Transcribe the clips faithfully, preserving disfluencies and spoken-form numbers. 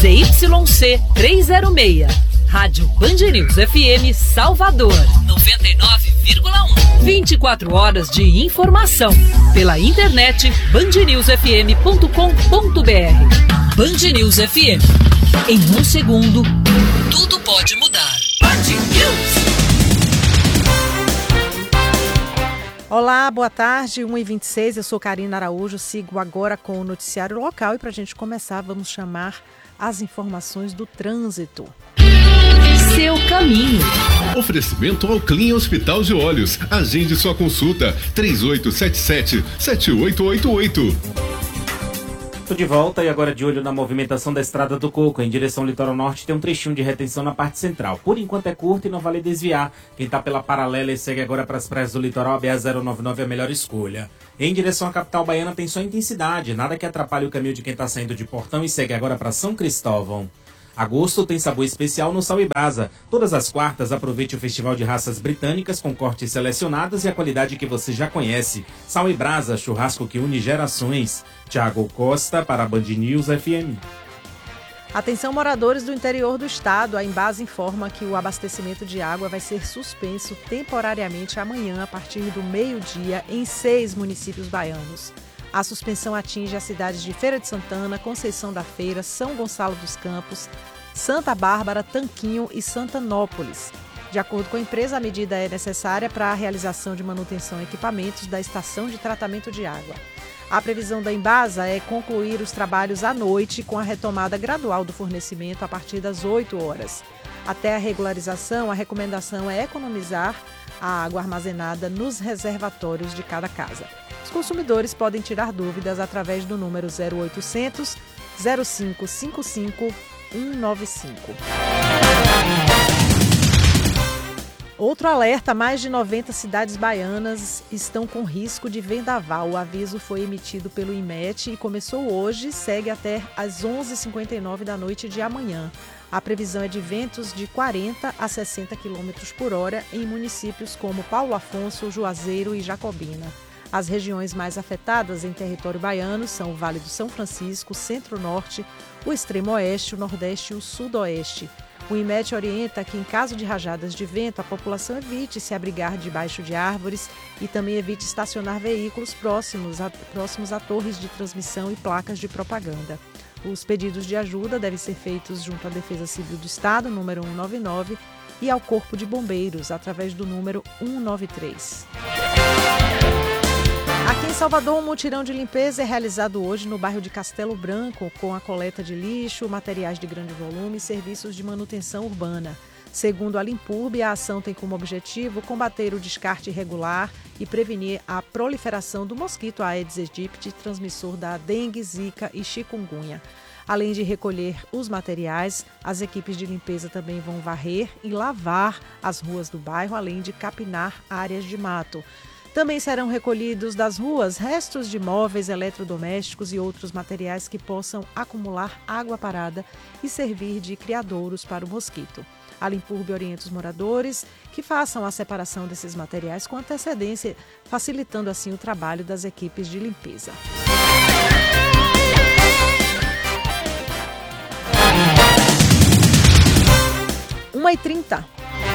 Z Y C trezentos e seis. Rádio Band News F M Salvador, noventa e nove vírgula um. vinte e quatro horas de informação. Pela internet, band news f m ponto com ponto b r. Band News F M. Em um segundo, tudo pode mudar. Band News. Olá, boa tarde, uma e vinte e seis, eu sou Karina Araújo, sigo agora com o noticiário local e para a gente começar vamos chamar as informações do trânsito. Seu caminho. Oferecimento Alclin Hospital de Olhos. Agende sua consulta três oito sete sete, sete oito oito oito. Estou de volta e agora de olho na movimentação da Estrada do Coco. Em direção ao litoral norte tem um trechinho de retenção na parte central. Por enquanto é curto e não vale desviar. Quem está pela paralela e segue agora para as praias do litoral, a B R zero nove nove é a melhor escolha. Em direção à capital baiana tem só intensidade, nada que atrapalhe o caminho de quem está saindo de Portão e segue agora para São Cristóvão. Agosto tem sabor especial no Sal e Brasa. Todas as quartas aproveite o Festival de Raças Britânicas com cortes selecionados e a qualidade que você já conhece. Sal e Brasa, churrasco que une gerações. Thiago Costa para a Band News F M. Atenção, moradores do interior do estado. A Embasa informa que o abastecimento de água vai ser suspenso temporariamente amanhã a partir do meio-dia em seis municípios baianos. A suspensão atinge as cidades de Feira de Santana, Conceição da Feira, São Gonçalo dos Campos, Santa Bárbara, Tanquinho e Santanópolis. De acordo com a empresa, a medida é necessária para a realização de manutenção e equipamentos da estação de tratamento de água. A previsão da Embasa é concluir os trabalhos à noite com a retomada gradual do fornecimento a partir das oito horas. Até a regularização, a recomendação é economizar a água armazenada nos reservatórios de cada casa. Os consumidores podem tirar dúvidas através do número zero oitocentos, zero cinco cinco cinco, um nove cinco. Outro alerta, mais de noventa cidades baianas estão com risco de vendaval. O aviso foi emitido pelo IMET e começou hoje e segue até às onze e cinquenta e nove da noite de amanhã. A previsão é de ventos de quarenta a sessenta quilômetros por hora em municípios como Paulo Afonso, Juazeiro e Jacobina. As regiões mais afetadas em território baiano são o Vale do São Francisco, o Centro-Norte, o Extremo-Oeste, o Nordeste e o Sudoeste. O IMET orienta que, em caso de rajadas de vento, a população evite se abrigar debaixo de árvores e também evite estacionar veículos próximos a, próximos a torres de transmissão e placas de propaganda. Os pedidos de ajuda devem ser feitos junto à Defesa Civil do Estado, número cento e noventa e nove, e ao Corpo de Bombeiros, através do número cento e noventa e três. Aqui em Salvador, um mutirão de limpeza é realizado hoje no bairro de Castelo Branco, com a coleta de lixo, materiais de grande volume e serviços de manutenção urbana. Segundo a Limpurbe, a ação tem como objetivo combater o descarte irregular e prevenir a proliferação do mosquito Aedes aegypti, transmissor da dengue, zika e chikungunya. Além de recolher os materiais, as equipes de limpeza também vão varrer e lavar as ruas do bairro, além de capinar áreas de mato. Também serão recolhidos das ruas restos de móveis, eletrodomésticos e outros materiais que possam acumular água parada e servir de criadouros para o mosquito. A Limpurbe orienta os moradores que façam a separação desses materiais com antecedência, facilitando assim o trabalho das equipes de limpeza. uma e trinta.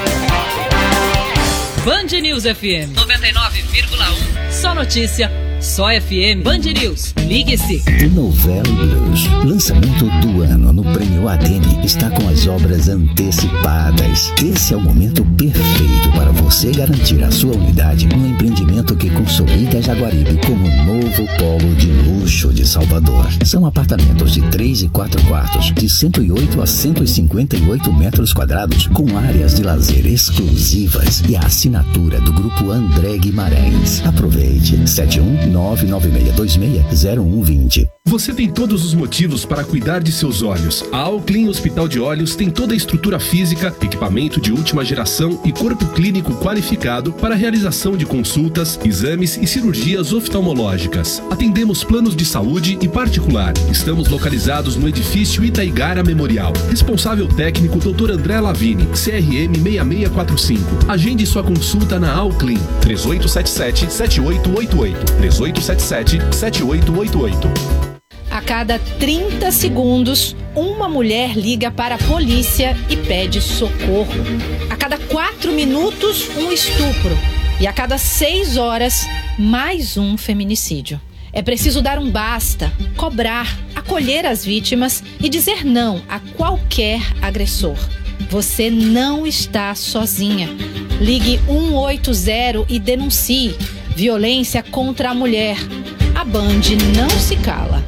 Band News F M noventa e nove vírgula um. Só notícia, só F M. Band News, ligue-se. Novela Blues, lançamento do ano no Prêmio A D M, está com as obras antecipadas. Esse é o momento perfeito para você garantir a sua unidade no empreendimento que consolida Jaguaribe como novo polo de luxo de Salvador. São apartamentos de três e quatro quartos, de cento e oito a cento e cinquenta e oito metros quadrados, com áreas de lazer exclusivas e a assinatura do Grupo André Guimarães. Aproveite. sete um nove nove seis dois seis zero um dois zero. Você tem todos os motivos para cuidar de seus olhos. A Alclin Hospital de Olhos tem toda a estrutura física, equipamento de última geração e corpo clínico qualificado para a realização de consultas, exames e cirurgias oftalmológicas. Atendemos planos de saúde e particular. Estamos localizados no edifício Itaigara Memorial. Responsável técnico doutor André Lavini, C R M seis seis quatro cinco. Agende sua consulta na Alclin. três oito sete sete, sete oito oito oito. três oito sete sete, sete oito oito oito. A cada trinta segundos, uma mulher liga para a polícia e pede socorro. A cada quatro minutos, um estupro. E a cada seis horas, mais um feminicídio. É preciso dar um basta, cobrar, acolher as vítimas e dizer não a qualquer agressor. Você não está sozinha. Ligue um oito zero e denuncie violência contra a mulher. A Band não se cala.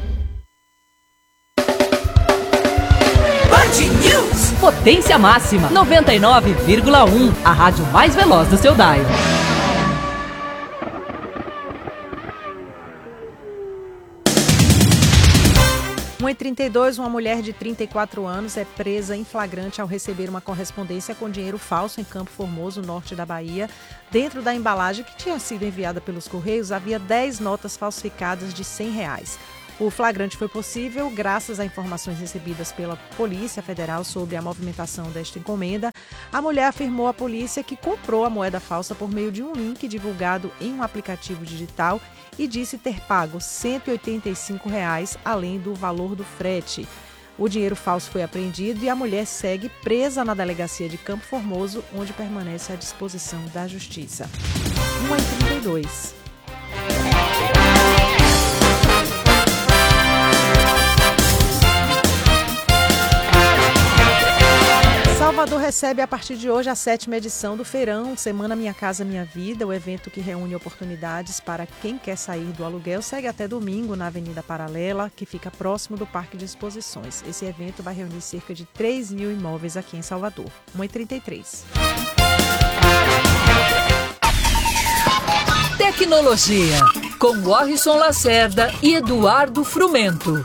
Band News. Potência máxima noventa e nove vírgula um. A rádio mais veloz do seu dial. uma e trinta e dois, uma mulher de trinta e quatro anos é presa em flagrante ao receber uma correspondência com dinheiro falso em Campo Formoso, norte da Bahia. Dentro da embalagem que tinha sido enviada pelos Correios, havia dez notas falsificadas de cem reais. O flagrante foi possível graças a informações recebidas pela Polícia Federal sobre a movimentação desta encomenda. A mulher afirmou à polícia que comprou a moeda falsa por meio de um link divulgado em um aplicativo digital e disse ter pago cento e oitenta e cinco reais, além do valor do frete. O dinheiro falso foi apreendido e a mulher segue presa na delegacia de Campo Formoso, onde permanece à disposição da Justiça. uma e trinta e dois. Salvador recebe a partir de hoje a sétima edição do Feirão Semana Minha Casa Minha Vida, o evento que reúne oportunidades para quem quer sair do aluguel. Segue até domingo na Avenida Paralela, que fica próximo do Parque de Exposições. Esse evento vai reunir cerca de três mil imóveis aqui em Salvador. uma e trinta e três. Tecnologia, com Warrison Lacerda e Eduardo Frumento.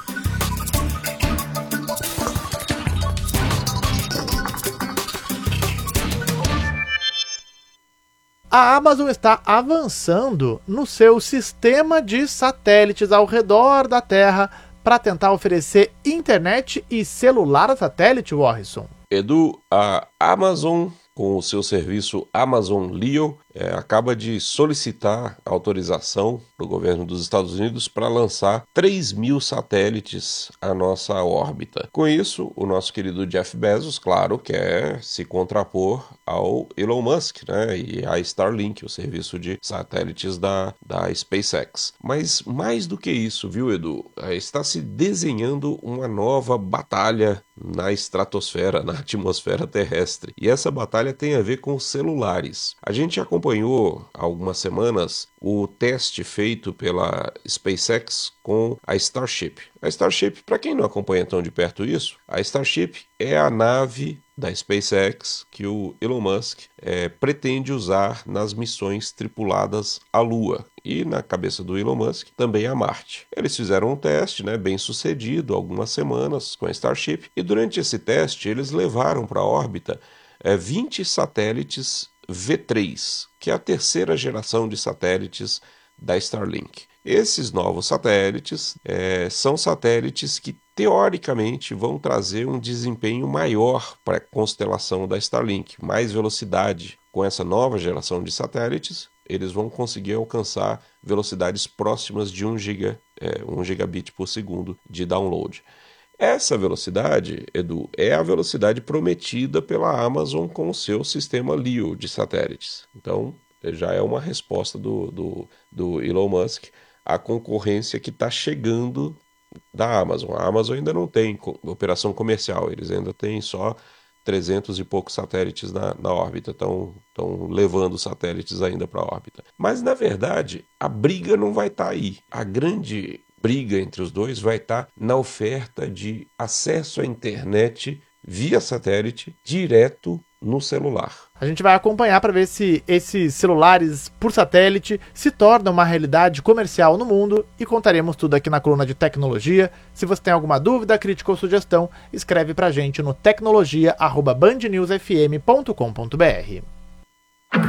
A Amazon está avançando no seu sistema de satélites ao redor da Terra para tentar oferecer internet e celular a satélite, Warrison. Edu, a Amazon, com o seu serviço Amazon Leo, é, acaba de solicitar autorização do governo dos Estados Unidos para lançar três mil satélites à nossa órbita. Com isso, o nosso querido Jeff Bezos, claro, quer se contrapor ao Elon Musk, né, e a Starlink, o serviço de satélites da, da SpaceX. Mas mais do que isso, viu, Edu? Está se desenhando uma nova batalha na estratosfera, na atmosfera terrestre. E essa batalha tem a ver com celulares. A gente acompanhou há algumas semanas o teste feito pela SpaceX com a Starship. A Starship, para quem não acompanha tão de perto isso, a Starship é a nave da SpaceX que o Elon Musk é, pretende usar nas missões tripuladas à Lua e, na cabeça do Elon Musk, também a Marte. Eles fizeram um teste, né, bem sucedido, algumas semanas com a Starship, e durante esse teste eles levaram para a órbita é, vinte satélites V três, que é a terceira geração de satélites da Starlink. Esses novos satélites é, são satélites que, teoricamente, vão trazer um desempenho maior para a constelação da Starlink, mais velocidade. Com essa nova geração de satélites, eles vão conseguir alcançar velocidades próximas de um giga, é, um gigabit por segundo de download. Essa velocidade, Edu, é a velocidade prometida pela Amazon com o seu sistema Leo de satélites. Então, já é uma resposta do, do, do Elon Musk à concorrência que está chegando da Amazon. A Amazon ainda não tem operação comercial, eles ainda têm só trezentos e poucos satélites na, na órbita, estão levando satélites ainda para a órbita. Mas, na verdade, a briga não vai estar tá aí. A grande briga entre os dois vai estar na oferta de acesso à internet via satélite direto no celular. A gente vai acompanhar para ver se esses celulares por satélite se tornam uma realidade comercial no mundo e contaremos tudo aqui na coluna de tecnologia. Se você tem alguma dúvida, crítica ou sugestão, escreve pra gente no tecnologia arroba band news f m ponto com ponto b r. Com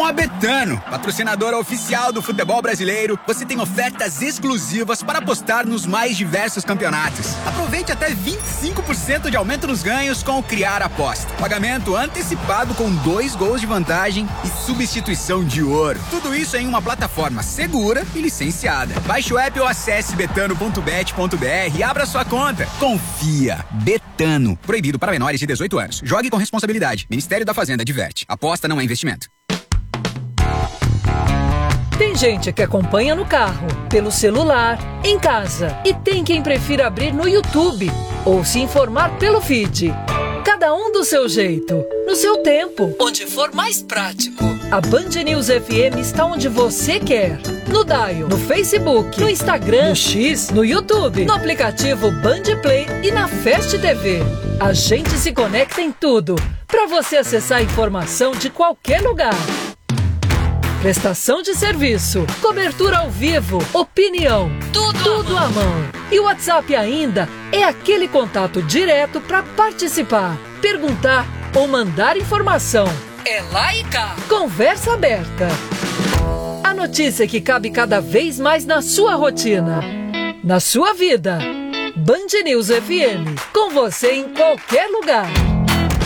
Com a Betano, patrocinadora oficial do futebol brasileiro, você tem ofertas exclusivas para apostar nos mais diversos campeonatos. Aproveite até vinte e cinco por cento de aumento nos ganhos com o Criar Aposta. Pagamento antecipado com dois gols de vantagem e substituição de ouro. Tudo isso em uma plataforma segura e licenciada. Baixe o app ou acesse betano ponto bet ponto br e abra sua conta. Confia. Betano. Proibido para menores de dezoito anos. Jogue com responsabilidade. Ministério da Fazenda adverte. Aposta não é investimento. Tem gente que acompanha no carro, pelo celular, em casa. E tem quem prefira abrir no YouTube ou se informar pelo feed. Cada um do seu jeito, no seu tempo, onde for mais prático. A Band News F M está onde você quer. No Dial, no Facebook, no Instagram, no X, no YouTube, no aplicativo Band Play e na Fast T V. A gente se conecta em tudo, para você acessar a informação de qualquer lugar. Prestação de serviço, cobertura ao vivo, opinião, tudo, tudo à mão. E o WhatsApp ainda é aquele contato direto para participar, perguntar ou mandar informação. É lá e cá. Conversa aberta. A notícia que cabe cada vez mais na sua rotina, na sua vida. Band News F M, com você em qualquer lugar.